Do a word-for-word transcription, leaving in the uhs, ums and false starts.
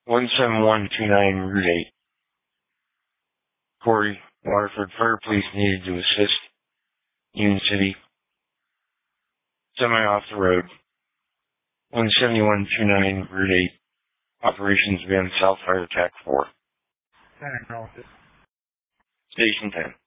one seven one two nine Route eight. Corey, Waterford Fire Police needed to assist. Union City. Semi off the road. one seven one two nine Route eight. Operations Van South Fire Attack four. Analysis. Station ten.